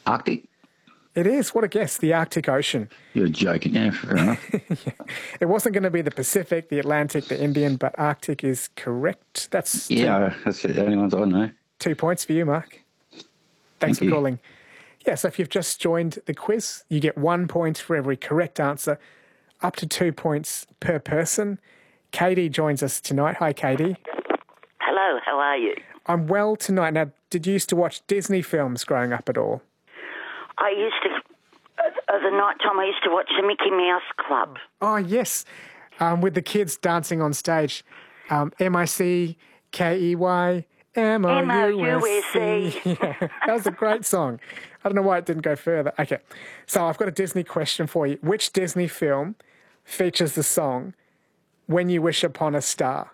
Arctic? It is. What a guess. The Arctic Ocean. You're joking. Yeah, fair enough. Yeah. It wasn't going to be the Pacific, the Atlantic, the Indian, but Arctic is correct. That's that's the only ones I know. 2 points for you, Mark. Thanks for calling. Yeah, so if you've just joined the quiz, you get 1 point for every correct answer, up to 2 points per person. Katie joins us tonight. Hi, Katie. Hello, how are you? I'm well tonight. Now, did you used to watch Disney films growing up at all? I used to, at the night time, I used to watch the Mickey Mouse Club. Oh, yes, with the kids dancing on stage. M-I-C-K-E-Y, M-O-U-S-E. Yeah, that was a great song. I don't know why it didn't go further. Okay, so I've got a Disney question for you. Which Disney film features the song When You Wish Upon a Star?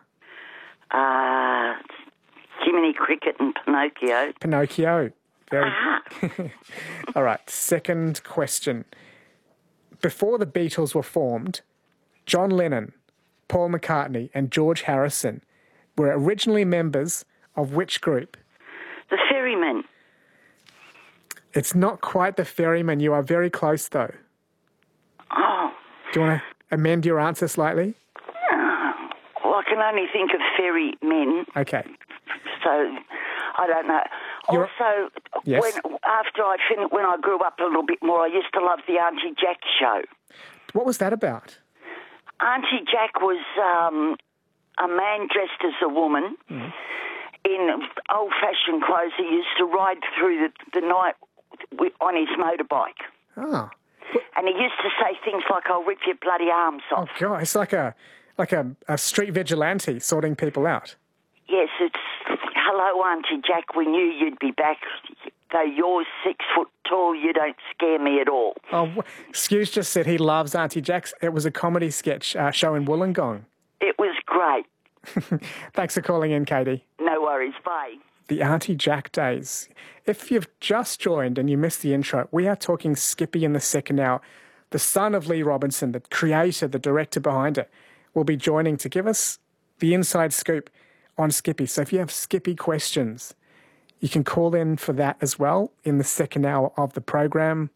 Jiminy Cricket and Pinocchio. Pinocchio. Very. All right, second question. Before the Beatles were formed, John Lennon, Paul McCartney and George Harrison were originally members of which group? The Ferrymen. It's not quite the Ferrymen. You are very close, though. Oh. Do you want to amend your answer slightly? Well, I can only think of ferrymen. Okay. So, I don't know. Also, yes. when I grew up a little bit more, I used to love the Auntie Jack show. What was that about? Auntie Jack was a man dressed as a woman in old-fashioned clothes. He used to ride through the night on his motorbike. Oh. And he used to say things like, "I'll rip your bloody arms off." Oh, God, it's like a street vigilante sorting people out. Yes, it's, "Hello, Auntie Jack, we knew you'd be back. Though you're 6 foot tall, you don't scare me at all." Oh, Skew's just said he loves Auntie Jack's. It was a comedy sketch show in Wollongong. It was great. Thanks for calling in, Katie. No worries, bye. The Auntie Jack days. If you've just joined and you missed the intro, we are talking Skippy in the second hour. The son of Lee Robinson, the creator, the director behind it, will be joining to give us the inside scoop on Skippy. So if you have Skippy questions, you can call in for that as well in the second hour of the program.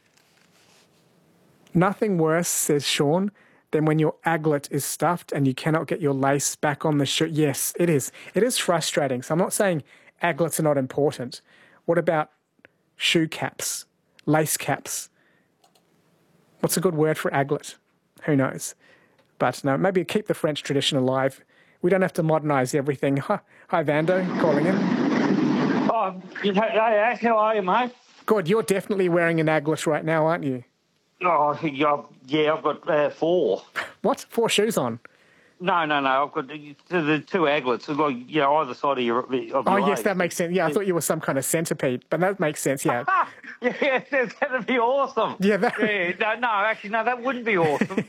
Nothing worse, says Sean, than when your aglet is stuffed and you cannot get your lace back on the shoe. Yes, it is. It is frustrating. So I'm not saying aglets are not important. What about shoe caps, lace caps? What's a good word for aglet? Who knows? But no, maybe keep the French tradition alive. We don't have to modernise everything. Hi, Vando, calling in. Oh, hey, how are you, mate? God, you're definitely wearing an aglet right now, aren't you? Oh, yeah, I've got 4. What? 4 shoes on? No, I've got the 2 aglets. I've got, either side of your Oh, yes, that makes sense. Yeah, I thought you were some kind of centipede, but that makes sense, yeah. Yeah, that'd be awesome. Yeah, actually, that wouldn't be awesome.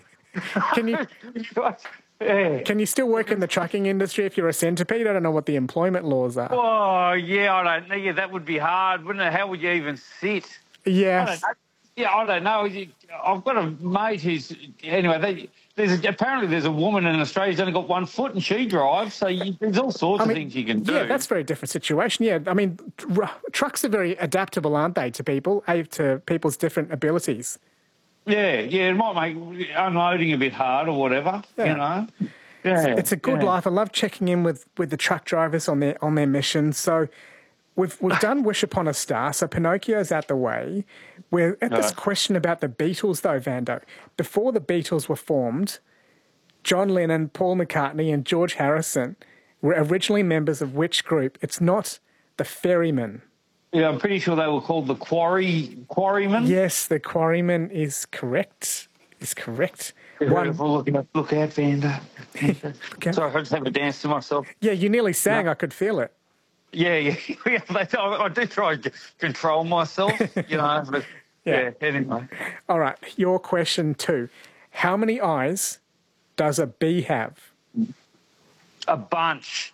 Can you still work in the trucking industry if you're a centipede? I don't know what the employment laws are. Oh, yeah, I don't know. Yeah, that would be hard, wouldn't it? How would you even sit? Yes. I don't know. I've got a mate who's... Anyway, apparently there's a woman in Australia who's only got 1 foot and she drives, so there's all sorts of things you can do. Yeah, that's a very different situation. Yeah, I mean, trucks are very adaptable, aren't they, to people's different abilities? Yeah, it might make unloading a bit hard or whatever, Yeah, it's a good life. I love checking in with the truck drivers on their mission. So we've done Wish Upon a Star, so Pinocchio's out the way. We're at this question about the Beatles, though, Vando. Before the Beatles were formed, John Lennon, Paul McCartney and George Harrison were originally members of which group? It's not the Ferrymen. Yeah, I'm pretty sure they were called the Quarrymen. Yes, the Quarrymen is correct. Look out, Vander. Sorry, I just have a dance to myself. Yeah, you nearly sang. No. I could feel it. Yeah. I do try to control myself, but yeah, anyway. All right, your question 2. How many eyes does a bee have? A bunch.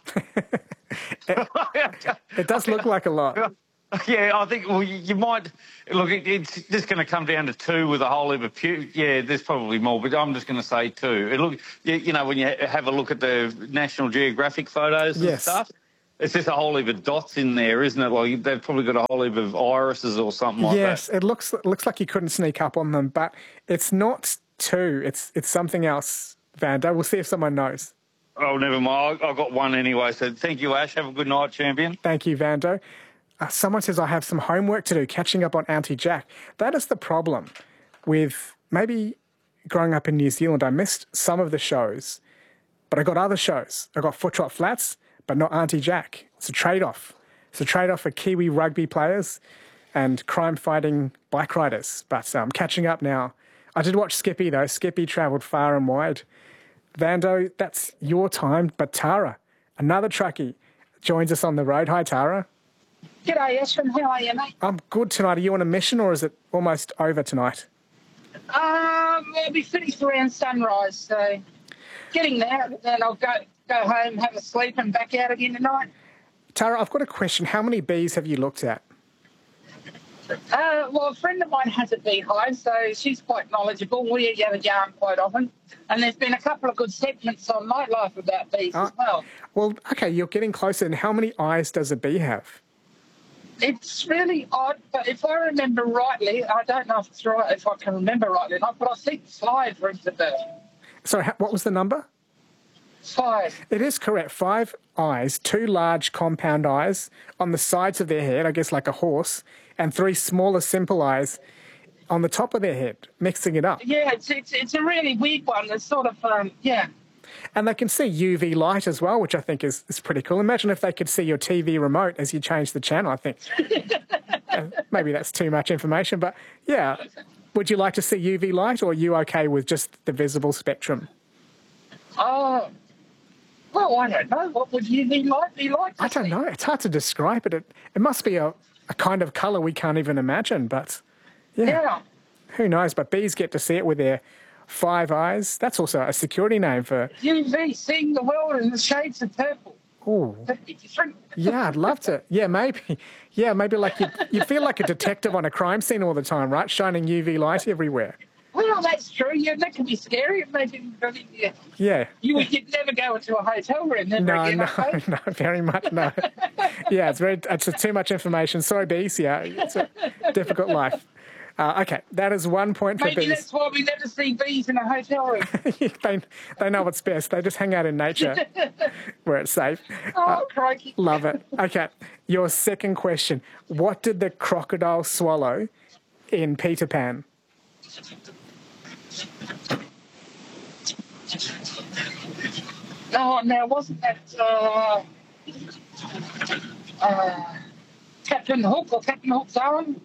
It does look like a lot. Yeah, I think, you might... Look, it's just going to come down to 2 with a whole heap of... Yeah, there's probably more, but I'm just going to say 2. When you have a look at the National Geographic photos and stuff, It's just a whole heap of dots in there, isn't it? Like they've probably got a whole heap of irises or something like that. Yes, it looks like you couldn't sneak up on them, but it's not two. It's something else, Vando. We'll see if someone knows. Oh, never mind. I got one anyway. So thank you, Ash. Have a good night, champion. Thank you, Vando. Someone says I have some homework to do, catching up on Auntie Jack. That is the problem with maybe growing up in New Zealand. I missed some of the shows, but I got other shows. I got Foot Trot Flats, but not Auntie Jack. It's a trade-off. It's a trade-off for Kiwi rugby players and crime-fighting bike riders. But I'm catching up now. I did watch Skippy, though. Skippy travelled far and wide. Vando, that's your time. But Tara, another truckie, joins us on the road. Hi, Tara. G'day, Ashwin. How are you, mate? I'm good tonight. Are you on a mission or is it almost over tonight? We'll be finished around sunrise, so getting there. Then I'll go home, have a sleep, and back out again tonight. Tara, I've got a question. How many bees have you looked at? Well, a friend of mine has a beehive, so she's quite knowledgeable. We have a yarn quite often. And there's been a couple of good segments on My Life about bees as well. Well, okay, you're getting closer. And how many eyes does a bee have? It's really odd, but if I remember rightly, I don't know if it's right, if I can remember rightly or not, but I think 5 rings the bell. Sorry, what was the number? 5. It is correct. 5 eyes, 2 large compound eyes on the sides of their head, I guess like a horse, and 3 smaller simple eyes on the top of their head, mixing it up. Yeah, it's a really weird one. It's sort of, yeah. And they can see UV light as well, which I think is pretty cool. Imagine if they could see your TV remote as you change the channel, I think. Maybe that's too much information, but yeah. Would you like to see UV light, or are you okay with just the visible spectrum? Oh, well, I don't know. What would UV light be like? I don't know. It's hard to describe it. It must be a kind of colour we can't even imagine, but yeah. Who knows? But bees get to see it with their 5 eyes. That's also a security name for... UV, seeing the world in the shades of purple. Oh, yeah, I'd love to. Yeah, maybe. Yeah, maybe like you feel like a detective on a crime scene all the time, right? Shining UV light everywhere. Well, that's true. Yeah, that can be scary. Maybe, yeah. You'd never go into a hotel room. No, very much no. Yeah, it's too much information. Sorry, bees. Yeah, it's a difficult life. Okay, that is 1 point for bees. Maybe that's why we never see bees in a hotel room. They know what's best. They just hang out in nature where it's safe. Oh, crikey. Love it. Okay, your second question. What did the crocodile swallow in Peter Pan? Now wasn't that Captain Hook or Captain Hook's arm?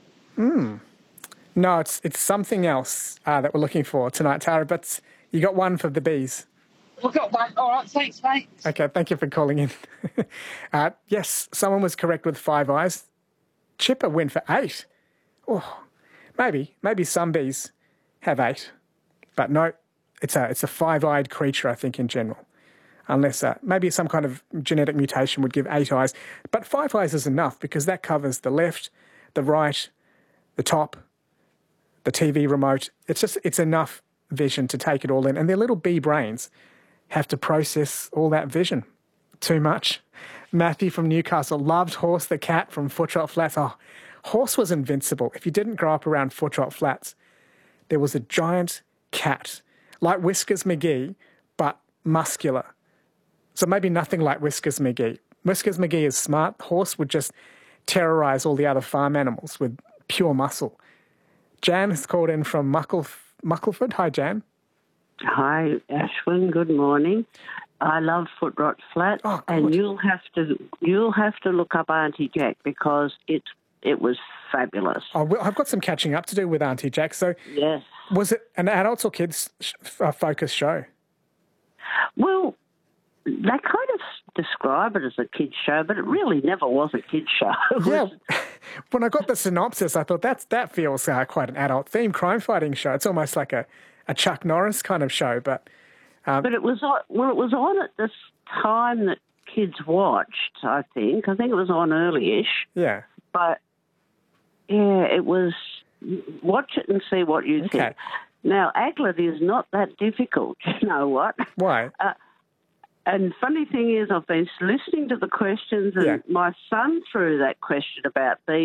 No, it's something else that we're looking for tonight, Tara, but you got 1 for the bees. We've got 1. All right, thanks, mate. Okay, thank you for calling in. Yes, someone was correct with 5 eyes. Chipper went for 8. Oh, maybe some bees have 8, but no, it's a 5-eyed creature, I think, in general. Unless maybe some kind of genetic mutation would give 8 eyes. But 5 eyes is enough because that covers the left, the right, the top, the TV remote. It's enough vision to take it all in. And their little bee brains have to process all that vision. Too much. Matthew from Newcastle loved Horse the cat from Foot Trot Flats. Oh, Horse was invincible. If you didn't grow up around Foot Trot Flats, there was a giant cat, like Whiskers McGee, but muscular. So maybe nothing like Whiskers McGee. Whiskers McGee is smart. Horse would just terrorise all the other farm animals with pure muscle. Jan has called in from Muckleford. Hi, Jan. Hi, Ashwin. Good morning. I love Foot Trot Flat, and you'll have to look up Auntie Jack because it was fabulous. Oh, I've got some catching up to do with Auntie Jack. So, yes, was it an adults or kids focused show? Well, they kind of describe it as a kids show, but it really never was a kids show. Yeah. When I got the synopsis, I thought that feels quite an adult theme crime fighting show. It's almost like a Chuck Norris kind of show, but it was on at this time that kids watched. I think it was on early-ish. Yeah, but yeah, it was. Watch it and see what you think. Now, Aglet is not that difficult. You know what? Why? And funny thing is, I've been listening to the questions, and my son threw that question about bees